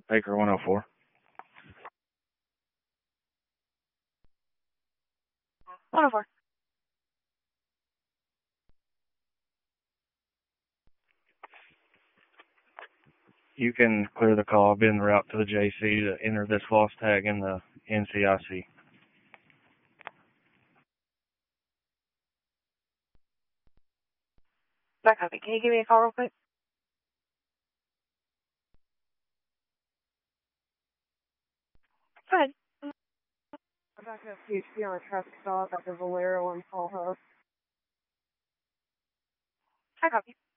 Acre 104. One over. You can clear the call. I'll be en route to the JC to enter this lost tag in the NCIC. That copy. Can you give me a call real quick? Go ahead. I'm back up PHP on a traffic stop at the Valero and Paul House. I copy.